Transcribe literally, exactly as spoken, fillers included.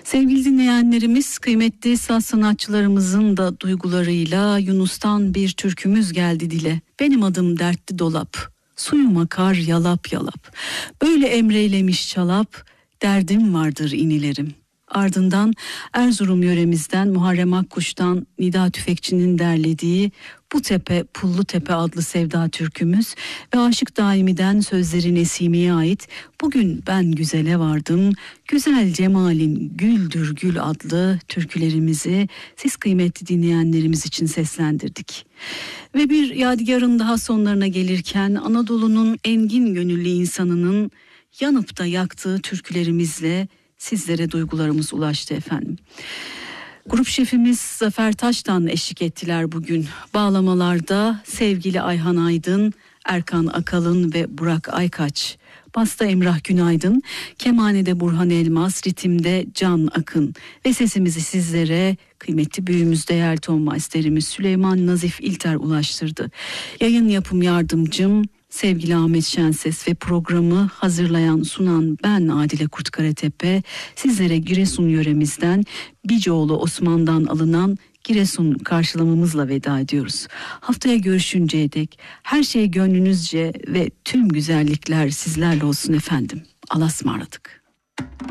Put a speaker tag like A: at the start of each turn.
A: Sevgili dinleyenlerimiz, kıymetli saz sanatçılarımızın da duygularıyla Yunus'tan bir türkümüz geldi dile. Benim adım dertli dolap, suyum akar yalap yalap. Böyle emreylemiş çalap, derdim vardır inilerim. Ardından Erzurum yöremizden Muharrem Akkuş'tan Nida Tüfekçi'nin derlediği Bu Tepe Pullu Tepe adlı sevda türkümüz ve Aşık Daimi'den sözleri Nesimi'ye ait Bugün Ben Güzele Vardım, Güzel Cemalin Güldür Gül adlı türkülerimizi siz kıymetli dinleyenlerimiz için seslendirdik. Ve bir yadigarın daha sonlarına gelirken Anadolu'nun engin gönüllü insanının yanıp da yaktığı türkülerimizle sizlere duygularımız ulaştı efendim. Grup şefimiz Zafer Taş'tan eşlik ettiler bugün. Bağlamalarda sevgili Ayhan Aydın, Erkan Akalın ve Burak Aykaç. Basta Emrah Günaydın, kemanede Burhan Elmas, ritimde Can Akın ve sesimizi sizlere kıymetli büyüğümüz, değerli ton maisterimiz Süleyman Nazif İlter ulaştırdı. Yayın yapım yardımcım sevgili Ahmet Şenses ve programı hazırlayan sunan ben Adile Kurtkaratepe, sizlere Giresun yöremizden Bicoğlu Osman'dan alınan Giresun karşılamamızla veda ediyoruz. Haftaya görüşünceye dek her şey gönlünüzce ve tüm güzellikler sizlerle olsun efendim. Allah'a ısmarladık.